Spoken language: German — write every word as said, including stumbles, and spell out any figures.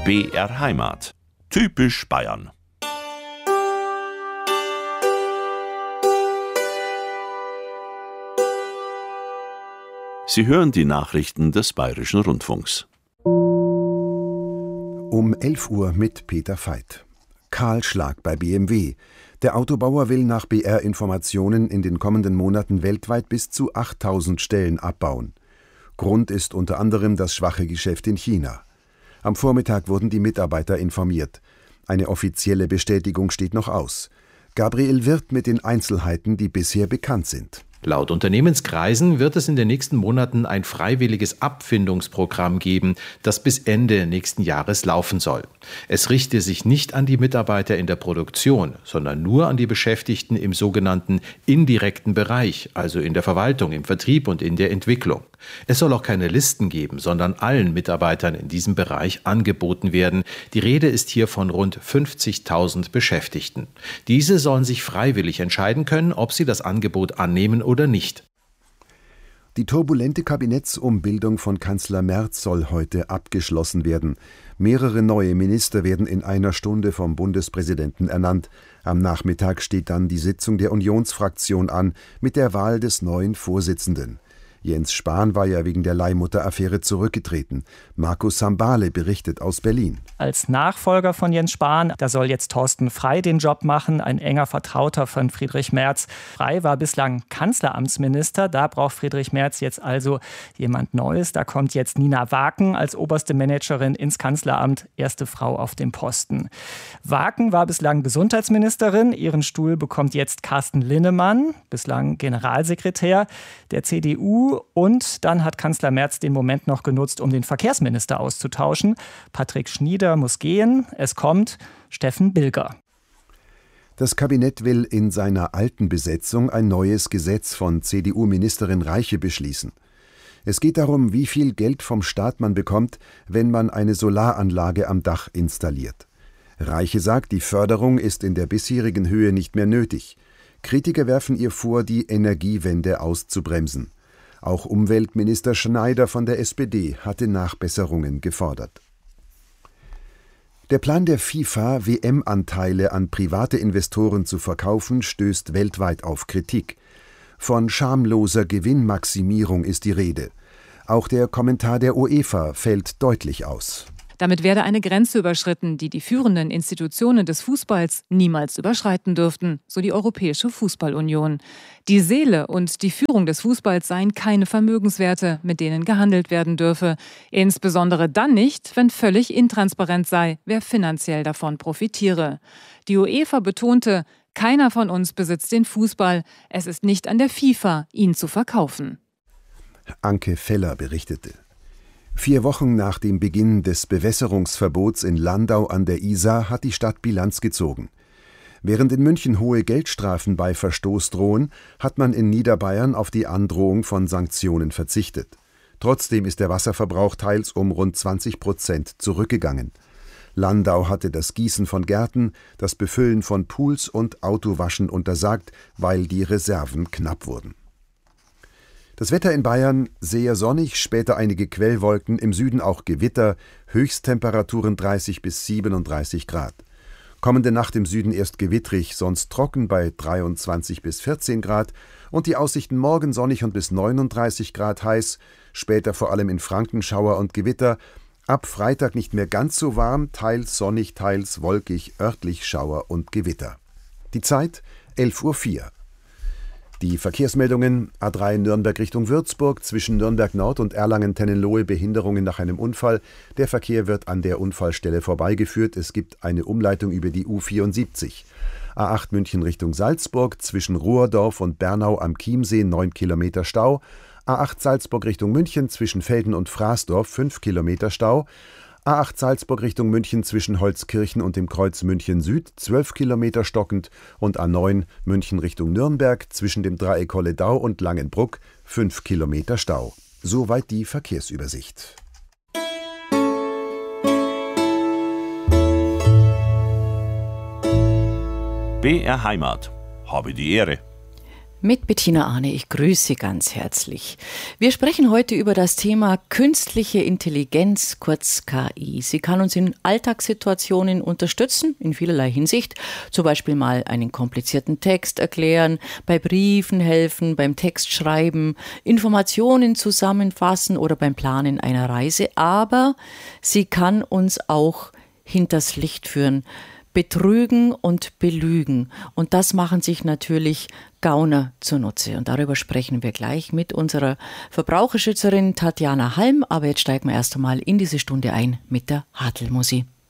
B R Heimat. Typisch Bayern. Sie hören die Nachrichten des Bayerischen Rundfunks. Um elf Uhr mit Peter Veit. Kahlschlag bei B M W. Der Autobauer will nach B R-Informationen in den kommenden Monaten weltweit bis zu achttausend Stellen abbauen. Grund ist unter anderem das schwache Geschäft in China. Am Vormittag wurden die Mitarbeiter informiert. Eine offizielle Bestätigung steht noch aus. Gabriel Wirth mit den Einzelheiten, die bisher bekannt sind. Laut Unternehmenskreisen wird es in den nächsten Monaten ein freiwilliges Abfindungsprogramm geben, das bis Ende nächsten Jahres laufen soll. Es richte sich nicht an die Mitarbeiter in der Produktion, sondern nur an die Beschäftigten im sogenannten indirekten Bereich, also in der Verwaltung, im Vertrieb und in der Entwicklung. Es soll auch keine Listen geben, sondern allen Mitarbeitern in diesem Bereich angeboten werden. Die Rede ist hier von rund fünfzigtausend Beschäftigten. Diese sollen sich freiwillig entscheiden können, ob sie das Angebot annehmen oder nicht. Die turbulente Kabinettsumbildung von Kanzler Merz soll heute abgeschlossen werden. Mehrere neue Minister werden in einer Stunde vom Bundespräsidenten ernannt. Am Nachmittag steht dann die Sitzung der Unionsfraktion an mit der Wahl des neuen Vorsitzenden. Jens Spahn war ja wegen der Leihmutter-Affäre zurückgetreten. Markus Sambale berichtet aus Berlin. Als Nachfolger von Jens Spahn, da soll jetzt Thorsten Frey den Job machen, ein enger Vertrauter von Friedrich Merz. Frey war bislang Kanzleramtsminister, da braucht Friedrich Merz jetzt also jemand Neues. Da kommt jetzt Nina Waken als oberste Managerin ins Kanzleramt, erste Frau auf dem Posten. Waken war bislang Gesundheitsministerin, ihren Stuhl bekommt jetzt Carsten Linnemann, bislang Generalsekretär der C D U. Und dann hat Kanzler Merz den Moment noch genutzt, um den Verkehrsminister auszutauschen. Patrick Schnieder muss gehen. Es kommt Steffen Bilger. Das Kabinett will in seiner alten Besetzung ein neues Gesetz von C D U-Ministerin Reiche beschließen. Es geht darum, wie viel Geld vom Staat man bekommt, wenn man eine Solaranlage am Dach installiert. Reiche sagt, die Förderung ist in der bisherigen Höhe nicht mehr nötig. Kritiker werfen ihr vor, die Energiewende auszubremsen. Auch Umweltminister Schneider von der S P D hatte Nachbesserungen gefordert. Der Plan der FIFA, W M-Anteile an private Investoren zu verkaufen, stößt weltweit auf Kritik. Von schamloser Gewinnmaximierung ist die Rede. Auch der Kommentar der UEFA fällt deutlich aus. Damit werde eine Grenze überschritten, die die führenden Institutionen des Fußballs niemals überschreiten dürften, so die Europäische Fußballunion. Die Seele und die Führung des Fußballs seien keine Vermögenswerte, mit denen gehandelt werden dürfe. Insbesondere dann nicht, wenn völlig intransparent sei, wer finanziell davon profitiere. Die UEFA betonte, keiner von uns besitzt den Fußball. Es ist nicht an der FIFA, ihn zu verkaufen. Anke Feller berichtete. Vier Wochen nach dem Beginn des Bewässerungsverbots in Landau an der Isar hat die Stadt Bilanz gezogen. Während in München hohe Geldstrafen bei Verstoß drohen, hat man in Niederbayern auf die Androhung von Sanktionen verzichtet. Trotzdem ist der Wasserverbrauch teils um rund zwanzig Prozent zurückgegangen. Landau hatte das Gießen von Gärten, das Befüllen von Pools und Autowaschen untersagt, weil die Reserven knapp wurden. Das Wetter in Bayern sehr sonnig, später einige Quellwolken, im Süden auch Gewitter, Höchsttemperaturen dreißig bis siebenunddreißig Grad. Kommende Nacht im Süden erst gewittrig, sonst trocken bei dreiundzwanzig bis vierzehn Grad und die Aussichten morgen sonnig und bis neununddreißig Grad heiß, später vor allem in Franken Schauer und Gewitter, ab Freitag nicht mehr ganz so warm, teils sonnig, teils wolkig, örtlich Schauer und Gewitter. Die Zeit elf Uhr vier. Die Verkehrsmeldungen: A drei Nürnberg Richtung Würzburg, zwischen Nürnberg Nord und Erlangen-Tennenlohe Behinderungen nach einem Unfall. Der Verkehr wird an der Unfallstelle vorbeigeführt. Es gibt eine Umleitung über die U vierundsiebzig. A acht München Richtung Salzburg, zwischen Ruhrdorf und Bernau am Chiemsee neun Kilometer Stau. A acht Salzburg Richtung München, zwischen Velden und Fraßdorf fünf Kilometer Stau. A acht Salzburg Richtung München, zwischen Holzkirchen und dem Kreuz München Süd zwölf Kilometer stockend und A neun München Richtung Nürnberg, zwischen dem Dreieck Holledau und Langenbruck fünf Kilometer Stau. Soweit die Verkehrsübersicht. B R Heimat. Habe die Ehre. Mit Bettina Arne, ich grüße Sie ganz herzlich. Wir sprechen heute über das Thema künstliche Intelligenz, kurz K I. Sie kann uns in Alltagssituationen unterstützen, in vielerlei Hinsicht. Zum Beispiel mal einen komplizierten Text erklären, bei Briefen helfen, beim Textschreiben, Informationen zusammenfassen oder beim Planen einer Reise. Aber sie kann uns auch hinters Licht führen, betrügen und belügen. Und das machen sich natürlich Gauner zunutze. Und darüber sprechen wir gleich mit unserer Verbraucherschützerin Tatjana Halm. Aber jetzt steigen wir erst einmal in diese Stunde ein mit der Hartl-Musik.